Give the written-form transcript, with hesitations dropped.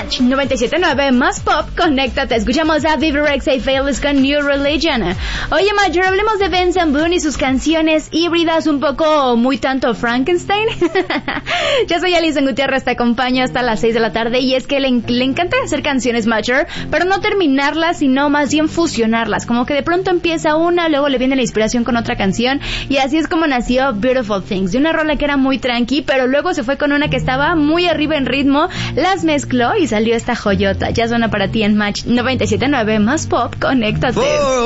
Match 97.9 más pop, conéctate. Escuchamos a Vivi Rex y Faithless con New Religion. Oye, Major, hablemos de Benson Boone y sus canciones híbridas, un poco muy tanto Frankenstein. Yo soy Alison Gutiérrez, te acompaño hasta las 6 de la tarde y es que le encanta hacer canciones, Major, pero no terminarlas, sino más bien fusionarlas. Como que de pronto empieza una, luego le viene la inspiración con otra canción y así es como nació Beautiful Things, de una rola que era muy tranqui, pero luego se fue con una que estaba muy arriba en ritmo, las mezcló y salió esta joyota. Ya suena para ti en Match 97.9 más pop, conéctate.